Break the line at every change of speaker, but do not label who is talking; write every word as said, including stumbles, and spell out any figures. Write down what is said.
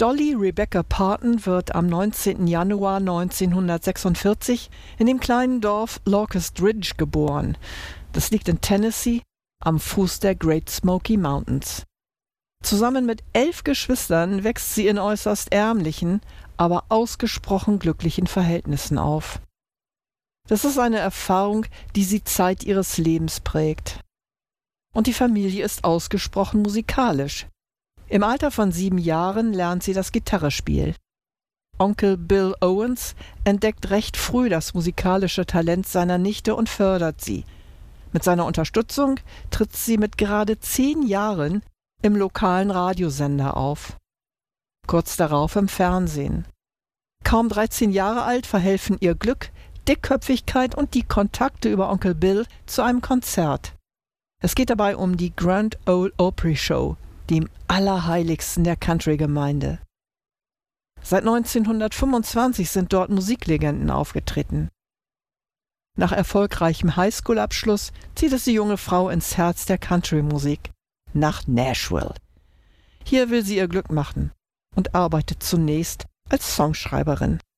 Dolly Rebecca Parton wird am neunzehnten Januar neunzehnhundertsechsundvierzig in dem kleinen Dorf Locust Ridge geboren. Das liegt in Tennessee am Fuß der Great Smoky Mountains. Zusammen mit elf Geschwistern wächst sie in äußerst ärmlichen, aber ausgesprochen glücklichen Verhältnissen auf. Das ist eine Erfahrung, die sie Zeit ihres Lebens prägt. Und die Familie ist ausgesprochen musikalisch. Im Alter von sieben Jahren lernt sie das Gitarrespiel. Onkel Bill Owens entdeckt recht früh das musikalische Talent seiner Nichte und fördert sie. Mit seiner Unterstützung tritt sie mit gerade zehn Jahren im lokalen Radiosender auf. Kurz darauf im Fernsehen. Kaum dreizehn Jahre alt verhelfen ihr Glück, Dickköpfigkeit und die Kontakte über Onkel Bill zu einem Konzert. Es geht dabei um die Grand Ole Opry Show, dem Allerheiligsten der Country-Gemeinde. Seit neunzehnhundertfünfundzwanzig sind dort Musiklegenden aufgetreten. Nach erfolgreichem Highschool-Abschluss zieht es die junge Frau ins Herz der Country-Musik, nach Nashville. Hier will sie ihr Glück machen und arbeitet zunächst als Songschreiberin.